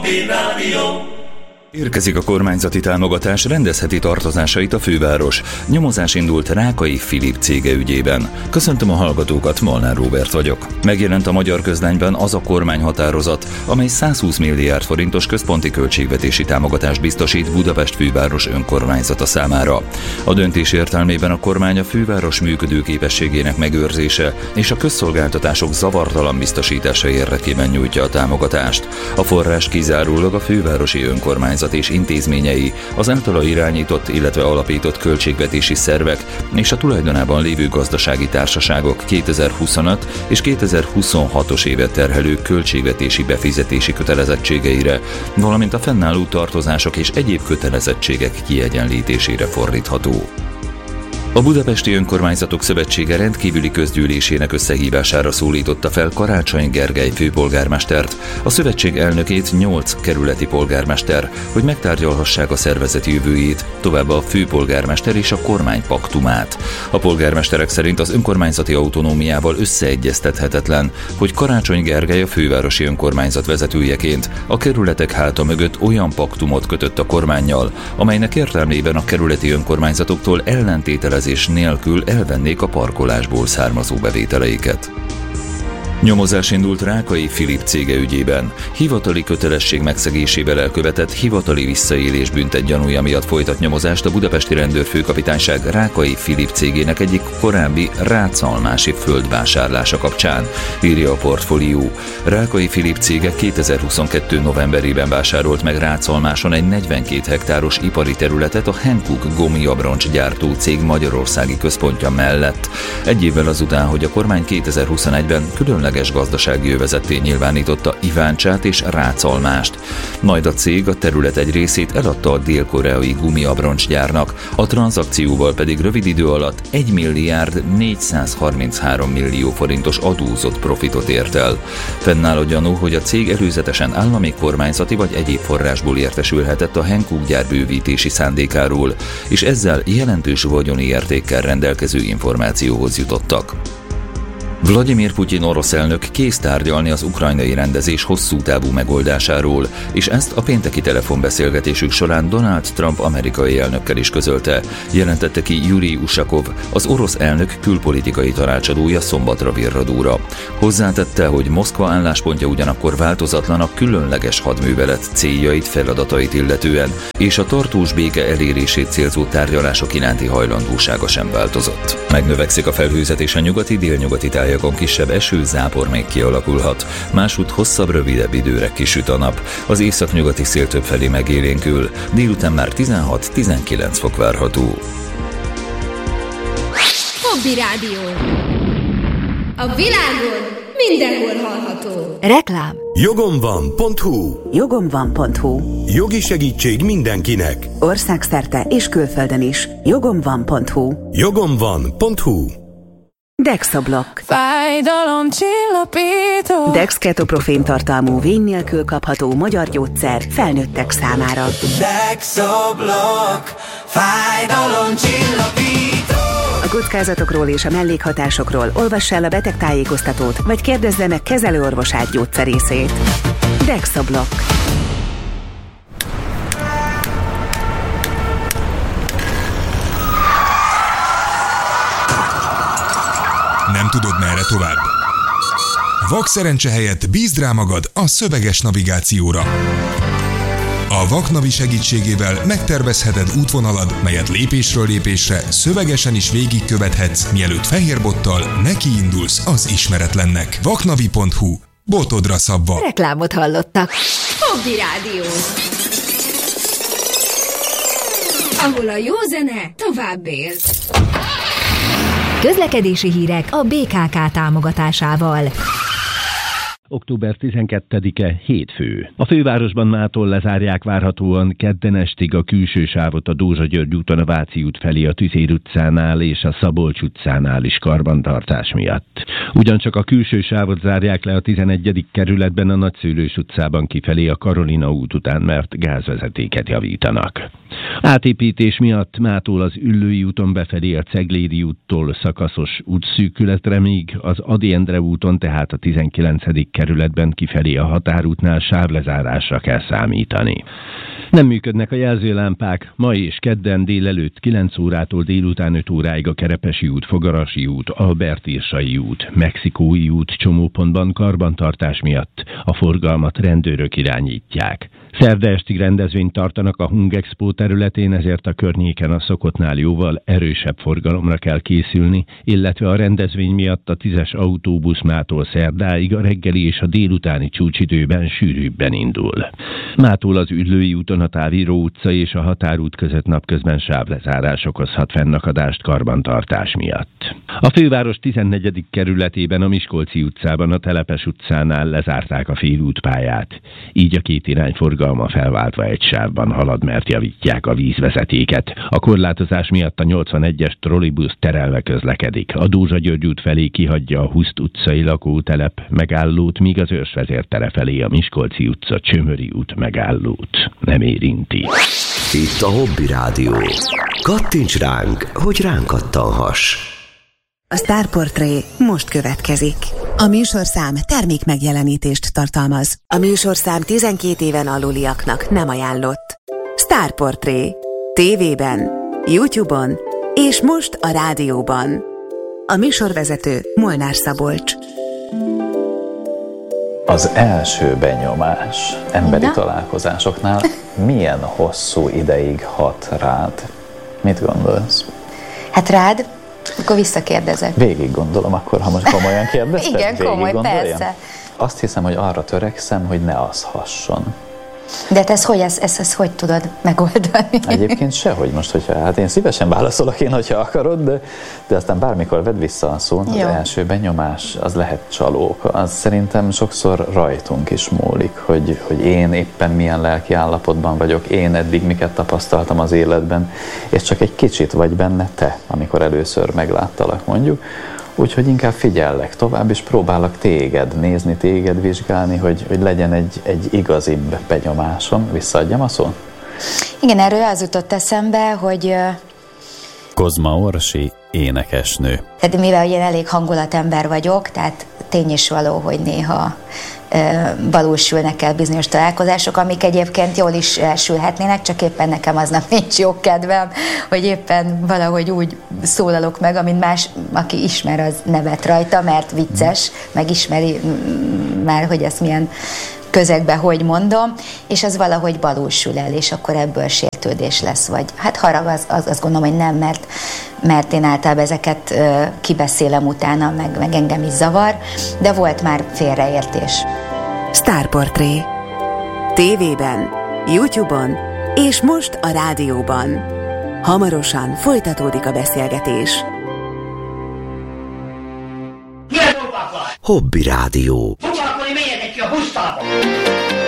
Hopin Rádió. Érkezik a kormányzati támogatás, rendezheti tartozásait a főváros. Nyomozás indult Rákai Filip cége ügyében. Köszöntöm a hallgatókat, Molnár Róbert vagyok. Megjelent a Magyar Közlányban az a kormányhatározat, amely 120 milliárd forintos központi költségvetési támogatást biztosít Budapest főváros önkormányzata számára. A döntés értelmében a kormány a főváros működőképességének megőrzése és a közszolgáltatások zavartalan biztosítása érdekében nyújtja a támogatást. A forrás kizárólag a fővárosi önkormányzat és intézményei, az általa irányított, illetve alapított költségvetési szervek és a tulajdonában lévő gazdasági társaságok 2025 és 2026-os évet terhelő költségvetési befizetési kötelezettségeire, valamint a fennálló tartozások és egyéb kötelezettségek kiegyenlítésére fordítható. A Budapesti Önkormányzatok Szövetsége rendkívüli közgyűlésének összehívására szólította fel Karácsony Gergely főpolgármestert, a szövetség elnökét 8 kerületi polgármester, hogy megtárgyalhassák a szervezet jövőjét, továbbá a főpolgármester és a kormány paktumát. A polgármesterek szerint az önkormányzati autonómiával összeegyeztethetetlen, hogy Karácsony Gergely a fővárosi önkormányzat vezetőjeként a kerületek háta mögött olyan paktumot kötött a kormánnyal, amelynek értelmében a kerületi önkormányzatoktól ellentételezés nélkül elvennék a parkolásból származó bevételeiket. Nyomozás indult Rákai Filip cége ügyében. Hivatali kötelesség megszegésével elkövetett hivatali visszaélés büntet gyanúja miatt folytat nyomozást a budapesti rendőrfőkapitányság Rákai Filip cégének egyik korábbi rácalmási földvásárlása kapcsán, írja a Portfólió. Rákai Filip cége 2022. novemberében vásárolt meg Rácalmáson egy 42 hektáros ipari területet a Hankook gummiabroncs gyártó cég magyarországi központja mellett. Egy évvel azután, hogy a kormány 2021-ben különleges gazdasági övezetté nyilvánította Iváncsát és Rácalmást. Majd a cég a terület egy részét eladta a dél-koreai gumiabroncsgyárnak, a tranzakcióval pedig rövid idő alatt 1 milliárd 433 millió forintos adózott profitot ért el. Fennáll a gyanú, hogy a cég előzetesen állami, kormányzati vagy egyéb forrásból értesülhetett a Hankook gyár bővítési szándékáról, és ezzel jelentős vagyoni értékkel rendelkező információhoz jutottak. Vladimir Putyin orosz elnök kész tárgyalni az ukrajnai rendezés hosszú távú megoldásáról, és ezt a pénteki telefonbeszélgetésük során Donald Trump amerikai elnökkel is közölte, jelentette ki Yuri Ushakov, az orosz elnök külpolitikai tanácsadója szombatra virradóra. Hozzátette, hogy Moszkva álláspontja ugyanakkor változatlan a különleges hadművelet céljait, feladatait illetően, és a tartós béke elérését célzó tárgyalások iránti hajlandósága sem változott. Megnövekszik a felhőzet és a nyugati-délnyugati tájakon kisebb eső, zápor még kialakulhat. Másútt hosszabb, rövidebb időre kisüt a nap. Az északnyugati szél többfelé megélénkül, délután már 16-19 fok várható. Hobby Rádió. A világon mindenhol hallható. Reklám. Jogomvan.hu. Jogomvan.hu. Jogi segítség mindenkinek. Országszerte és külföldön is. Jogomvan.hu. Jogomvan.hu. Dexablock. Fájdalomcsillapító. Dex ketoprofén tartalmú vény nélkül kapható magyar gyógyszer felnőttek számára. Dexablock. Fájdalomcsillapító. A kockázatokról és a mellékhatásokról olvass el a betegtájékoztatót, vagy kérdezze meg kezelőorvosát gyógyszerészét. Dexablock. Nem tudod, merre tovább? Vakszerencse helyett bízd rá magad a szöveges navigációra. A Vaknavi segítségével megtervezheted útvonalad, melyet lépésről lépésre szövegesen is végigkövethetsz, mielőtt fehérbottal nekiindulsz az ismeretlennek. Vaknavi.hu. Botodra szabva. Reklámot hallottak. Hobby Rádió. Ahol a jó zene tovább él. Közlekedési hírek a BKK támogatásával. Október 12-e hétfő. A fővárosban mától lezárják várhatóan kedden estig a külső sávot a Dózsa-György úton a Váci út felé a Tüzér utcánál és a Szabolcs utcánál is karbantartás miatt. Ugyancsak a külső sávot zárják le a 11. kerületben a Nagyszőlős utcában kifelé a Karolina út után, mert gázvezetéket javítanak. Átépítés miatt mától az Üllői úton befelé a Ceglédi úttól szakaszos útszűkületre, míg az Ady Endre úton, tehát a 19. kerületben kifelé a határútnál sávlezárásra kell számítani. Nem működnek a jelzőlámpák, ma és kedden délelőtt 9 órától délután 5 óráig a Kerepesi út, Fogarasi út, Albert-Irsai út, Mexikói út csomópontban karbantartás miatt a forgalmat rendőrök irányítják. Szerda estig rendezvényt tartanak a Hungexpo területén, ezért a környéken a szokottnál jóval erősebb forgalomra kell készülni, illetve a rendezvény miatt a 10-es autóbusz mától szerdáig a reggeli és a délutáni csúcsidőben sűrűbben indul. Mától az Üllői úton a Távíró utca és a Határút között napközben sávlezárás okozhat fennakadást karbantartás miatt. A főváros 14. kerületében a Miskolci utcában a Telepes utcánál lezárták a félútpályát. Így a két irány forgalma felváltva egy sávban halad, mert javítják a vízvezetéket. A korlátozás miatt a 81-es trollibusz terelve közlekedik. A Dózsa György út felé kihagyja a Huszt utcai lakótelep megállót, míg az Őrsvezértere felé a Miskolci utca Csömöri út megállót nem érinti. Itt a Hobby Rádió. Kattints ránk, hogy ránk kattanhass. A Starportré most következik. A műsorszám termékmegjelenítést tartalmaz. A műsorszám 12 éven aluliaknak nem ajánlott. Starportré. TV-ben, YouTube-on és most a rádióban. A műsorvezető Molnár Szabolcs. Az első benyomás emberi találkozásoknál milyen hosszú ideig hat rád? Mit gondolsz? Hát rád? Akkor visszakérdezek. Végig gondolom akkor, ha most komolyan kérdezted? Igen, komoly, persze. Azt hiszem, hogy arra törekszem, hogy ne az hasson. De te ezt hogy tudod megoldani? Egyébként sehogy most, hogyha, hát én szívesen válaszolok én, hogyha akarod, de aztán bármikor vedd vissza a szót. Az első benyomás, az lehet csalók. Az szerintem sokszor rajtunk is múlik, hogy én éppen milyen lelki állapotban vagyok, én eddig miket tapasztaltam az életben, és csak egy kicsit vagy benne te, amikor először megláttalak mondjuk. Úgyhogy inkább figyellek tovább, és próbálok téged nézni, téged vizsgálni, hogy legyen egy igazibb benyomásom. Visszaadjam a szót? Igen, erről az jutott eszembe, hogy... Kozma Orsi, énekesnő. Tehát mivel én elég hangulatember vagyok, tehát tény is való, hogy néha valósulnak el bizonyos találkozások, amik egyébként jól is elsülhetnének, csak éppen nekem aznap nincs jó kedvem, hogy éppen valahogy úgy szólalok meg, amint más, aki ismer, az nevet rajta, mert vicces, meg ismeri már, hogy ezt milyen közegben hogy mondom, és az valahogy valósul el, és akkor ebből sértődés lesz, vagy hát harag, azt gondolom, hogy nem, mert én általában ezeket kibeszélem utána, meg engem is zavar, de volt már félreértés. Starportré. TV-ben, YouTube-on és most a rádióban. Hamarosan folytatódik a beszélgetés. Hobby Rádió.